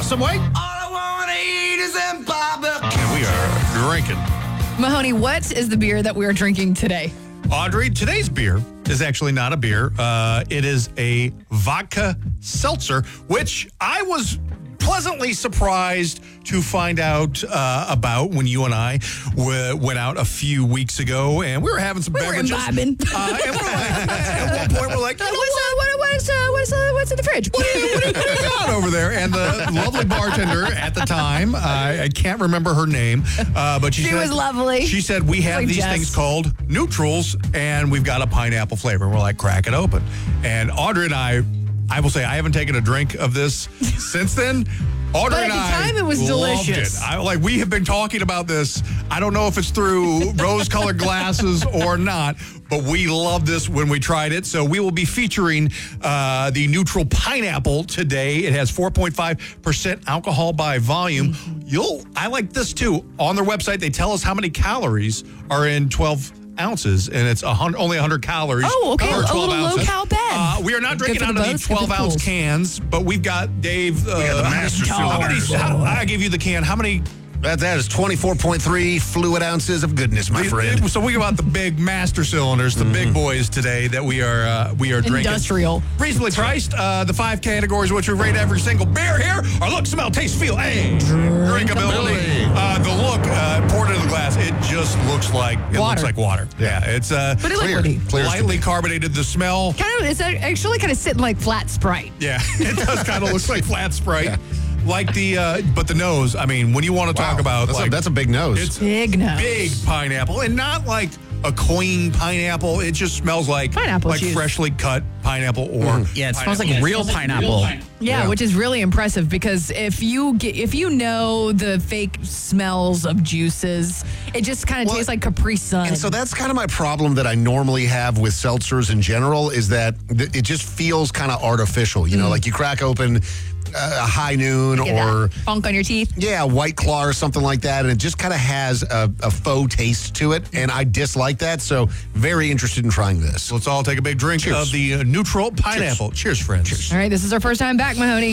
some weight. All I want to eat is them barbecue. And we are drinking. Mahoney, what is the beer that we're drinking today? Audrey, today's beer is actually not a beer. It is a vodka seltzer, which I was pleasantly surprised to find out about when you and I went out a few weeks ago, and we were having some beverages. Imbibing. And we're like, at one point, we're like, What's in the fridge? what do you got over there? And the lovely bartender at the time, I can't remember her name, but she was lovely. She said, we have like these Jess. things called neutrals, and we've got a pineapple flavor. We're like, crack it open. And Audrey and I will say, I haven't taken a drink of this since then. Audrey But at and the I time, it was loved delicious. it. We have been talking about this. I don't know if it's through rose-colored glasses or not, but we loved this when we tried it. So we will be featuring the Neutral Pineapple today. It has 4.5% alcohol by volume. I like this too. On their website, they tell us how many calories are in 12 ounces, and it's only 100 calories. Oh, okay. per A 12 little ounces. low-cal bed. We are not Good drinking for out the of the boats, good for the 12-ounce pools. cans, but we've got Dave. We got the master cylinder. I give you the can. How many? That is 24.3 fluid ounces of goodness, my friend. So we got the big master cylinders, the big boys today that we are drinking. Industrial. Reasonably priced. The 5 categories which we rate every single beer here are look, smell, taste, feel, and drinkability. The look poured into the glass, it just looks like water. Yeah, it's But it's liquidy. Clear. lightly carbonated. The smell. It's actually kind of sitting like flat Sprite. Yeah, it does kind of look like flat Sprite. Yeah. Like but the nose, I mean, when you want to talk about that's a big nose. it's Big nose. big pineapple, and not like a queen pineapple. It just smells like Pineapple like juice. freshly cut pineapple or Yeah, it smells like pineapple. real pineapple. Yeah, which is really impressive because if you know the fake smells of juices, it just kind of Well, tastes like Capri Sun. And so that's kind of my problem that I normally have with seltzers in general is that it just feels kind of artificial. You know, like you crack open a High Noon Get or that funk on your teeth. yeah, White Claw or something like that, and it just kind of has a faux taste to it, and I dislike that. So very interested in trying this. Let's all take a big drink Cheers. of the Neutral Pineapple. Cheers, friends. All right, this is our first time back, Mahoney.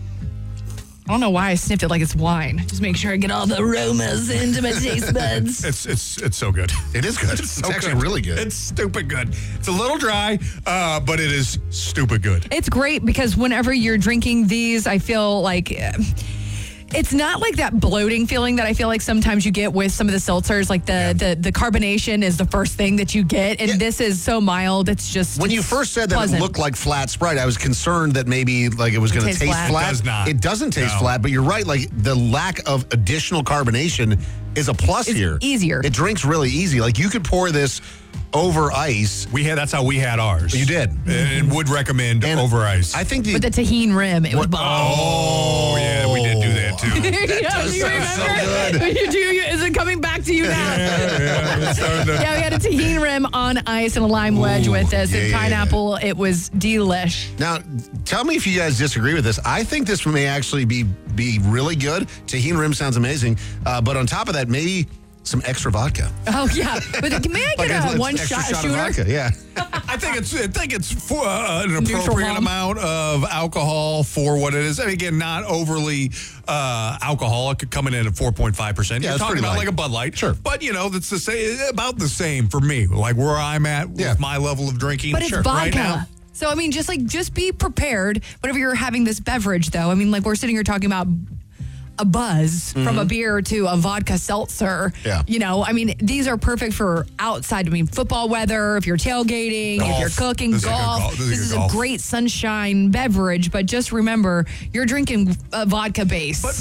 I don't know why I sniffed it like it's wine. Just make sure I get all the aromas into my taste buds. It's so good. It is good. It's It's so actually good. really good. It's stupid good. It's a little dry, but it is stupid good. It's great because whenever you're drinking these, I feel like it's not like that bloating feeling that I feel like sometimes you get with some of the seltzers. Like the carbonation is the first thing that you get, and this is so mild. It's just When you first said that pleasant. it looked like flat Sprite, I was concerned that maybe like it was going to tastes taste flat. flat. It does not. It doesn't taste No. flat, but you're right. Like the lack of additional carbonation is a plus It's here. easier. It drinks really easy. Like you could pour this over ice. That's how we had ours. You did. And would recommend And over ice. I think with the tahine rim. It was bomb. Oh, yeah, we did do that too. Do you sound so remember? Is it coming back to you now? Yeah, we had a tahine rim on ice and a lime wedge with this. yeah, and yeah, pineapple, it was delish. Now, tell me if you guys disagree with this. I think this may actually be really good. Tahini rim sounds amazing. But on top of that, maybe some extra vodka. Oh, yeah. But may I get a one extra shot of shooter? vodka, yeah. I think it's for an Neutral appropriate bomb. amount of alcohol for what it is. And again, not overly alcoholic, coming in at 4.5%. Yeah, You're it's talking pretty about light. like a Bud Light. Sure. But, that's about the same for me. Like where I'm at with my level of drinking. But it's Sure. vodka. Right now. So, I mean, just be prepared whenever you're having this beverage, though. I mean, like we're sitting here talking about a buzz from a beer to a vodka seltzer. Yeah. I mean, these are perfect for outside. I mean, football weather, if you're tailgating, if you're cooking, This is a good golf. golf. This is a golf. great sunshine beverage, but just remember, you're drinking a vodka base. But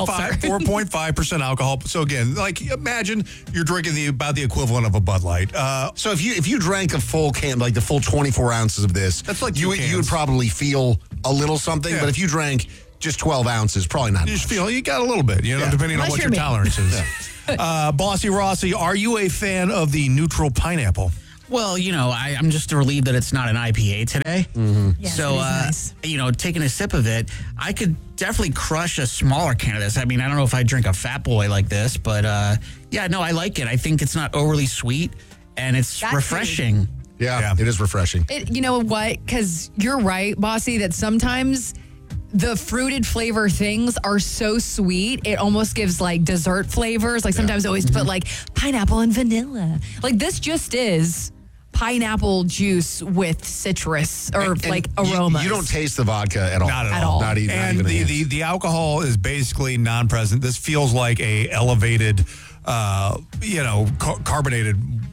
4.5% alcohol. So again, like imagine you're drinking about the equivalent of a Bud Light. So if you drank a full can, like the full 24 ounces of this, That's like you two would cans. probably feel a little something. Yeah. But if you drank just 12 ounces, probably not You much. just feel you got a little bit, Yeah. depending on Unless what you're your me. tolerance is. Bossy Rossi, are you a fan of the Neutral Pineapple? Well, I'm just relieved that it's not an IPA today. Yes, So, it is nice. Taking a sip of it, I could definitely crush a smaller can of this. I mean, I don't know if I drink a Fat Boy like this, but I like it. I think it's not overly sweet, and it's That's refreshing. Yeah, it is refreshing. You know what? Because you're right, Bossy, that sometimes the fruited flavor things are so sweet. It almost gives like dessert flavors. Like sometimes I always put like pineapple and vanilla. Like this just is pineapple juice with citrus or like aromas. You don't taste the vodka at all. Not at At all. all. Not even. And not even a hint. the alcohol is basically non-present. This feels like a elevated, carbonated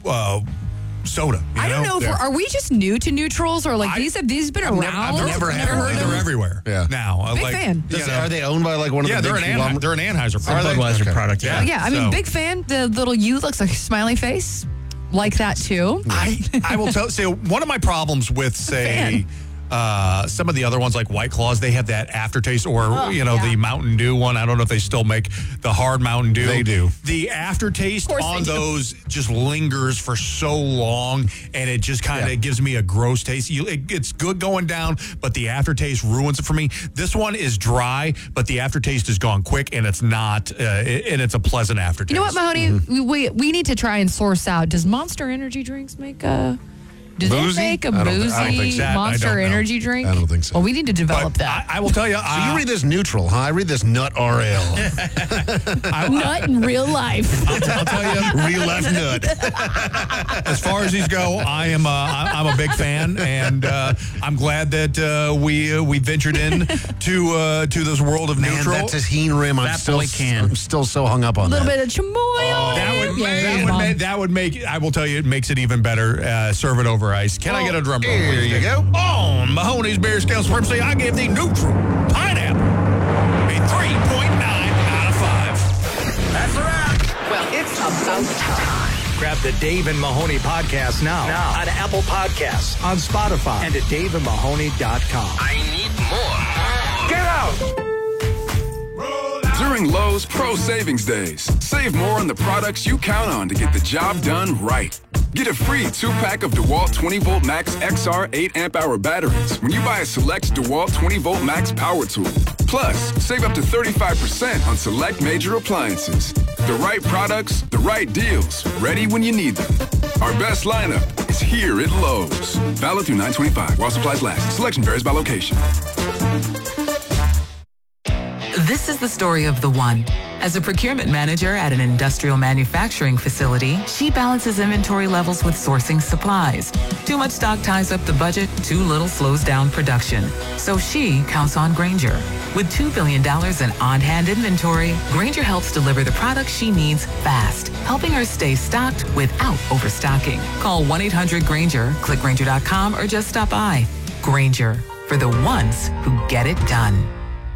soda. I don't know if are we just new to neutrals or like these have been around? I've never had one. heard They're of them. everywhere. Yeah. Now, Big fan. Are they owned by like one of Yeah, the they're big an conglomer- They're an Anheuser It's a product. Budweiser Okay. product. Yeah. Yeah, I mean, So- big fan. The little U looks like a smiley face. Like that too. I will tell. So one of my problems with some of the other ones like White Claws, they have that aftertaste, or the Mountain Dew one. I don't know if they still make the hard Mountain Dew. They do. The aftertaste Of course on they do. those just lingers for so long, and it just kind of gives me a gross taste. It's good going down, but the aftertaste ruins it for me. This one is dry, but the aftertaste is gone quick, and it's not, and it's a pleasant aftertaste. You know what, Mahoney? We need to try and source out. Does Monster Energy drinks make a? Do they Boozy? make a I don't think boozy so. I don't Monster know. Energy drink? I don't think so. Well, we need to develop But that. I will tell you. So you read this neutral, huh? I read this nut RL. Nut in real life. I'll tell you. Real life nut. As far as these go, I'm a big fan, and I'm glad that we ventured in to this world of Man, neutral. that Tahine rim, I'm still so hung up on A little that. bit of chamoy. That would make. I will tell you, it makes it even better. Serve it over ice. Can I get a drum roll? Here please? you go. On Mahoney's Beer Scale Supremacy, I give the neutral pineapple a 3.9 out of 5. That's a wrap. Well, it's about time. Grab the Dave and Mahoney podcast now on Apple Podcasts, on Spotify, and at daveandmahoney.com. I need more. Get out! During Lowe's Pro Savings Days, save more on the products you count on to get the job done right. Get a free 2-pack of DeWalt 20-volt Max XR 8-amp-hour batteries when you buy a select DeWalt 20-volt Max power tool. Plus, save up to 35% on select major appliances. The right products, the right deals, ready when you need them. Our best lineup is here at Lowe's. Valid through 9/25 while supplies last. Selection varies by location. This is the story of the one. As a procurement manager at an industrial manufacturing facility, she balances inventory levels with sourcing supplies. Too much stock ties up the budget, too little slows down production. So she counts on Grainger. With $2 billion in on-hand inventory, Grainger helps deliver the products she needs fast, helping her stay stocked without overstocking. Call 1-800-GRAINGER, click Grainger.com, or just stop by. Grainger, for the ones who get it done.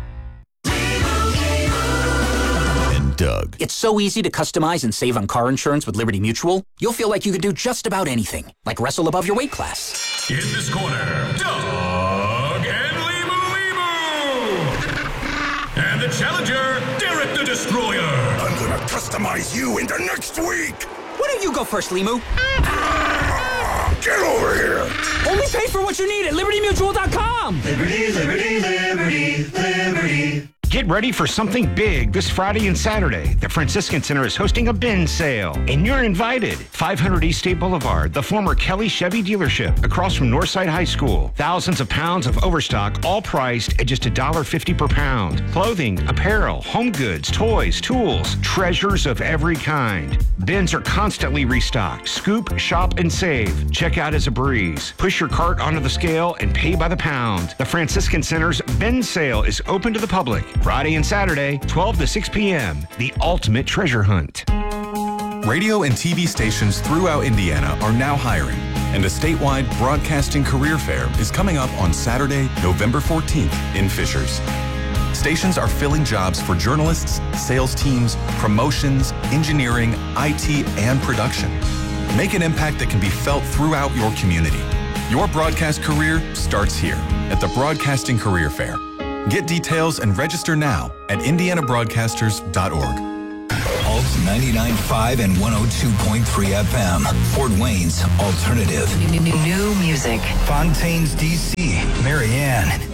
Doug. It's so easy to customize and save on car insurance with Liberty Mutual. You'll feel like you could do just about anything, like wrestle above your weight class. In this corner, Doug and Limu. And the challenger, Derek the Destroyer. I'm gonna customize you into next week. Why don't you go first, Limu? Get over here. Only pay for what you need at LibertyMutual.com. Liberty, liberty, liberty, liberty. Get ready for something big this Friday and Saturday. The Franciscan Center is hosting a bin sale, and you're invited. 500 East State Boulevard, the former Kelly Chevy dealership, across from Northside High School. Thousands of pounds of overstock, all priced at just $1.50 per pound. Clothing, apparel, home goods, toys, tools, treasures of every kind. Bins are constantly restocked. Scoop, shop, and save. Check out as a breeze. Push your cart onto the scale and pay by the pound. The Franciscan Center's bin sale is open to the public. Friday and Saturday, 12 to 6 p.m. The ultimate treasure hunt. Radio and TV stations throughout Indiana are now hiring, and a statewide broadcasting career fair is coming up on Saturday, November 14th in Fishers. Stations are filling jobs for journalists, sales teams, promotions, engineering, IT, and production. Make an impact that can be felt throughout your community. Your broadcast career starts here at the Broadcasting Career Fair. Get details and register now at indianabroadcasters.org. Pulse 99.5 and 102.3 FM. Fort Wayne's alternative. New music. Fontaine's DC. Marianne.